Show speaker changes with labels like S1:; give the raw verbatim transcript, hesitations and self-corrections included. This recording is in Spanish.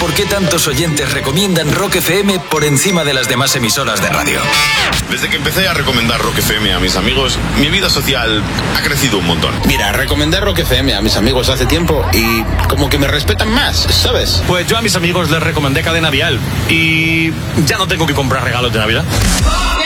S1: por qué tantos oyentes recomiendan Rock F M por encima de las demás emisoras de radio.
S2: Desde que empecé a recomendar Rock F M a mis amigos, mi vida social ha crecido un montón.
S3: Mira, recomendé Rock F M a mis amigos hace tiempo y como que me respetan más, ¿sabes?
S4: Pues yo a mis amigos les recomendé Cadena Vial y ya no tengo que comprar regalos de Navidad.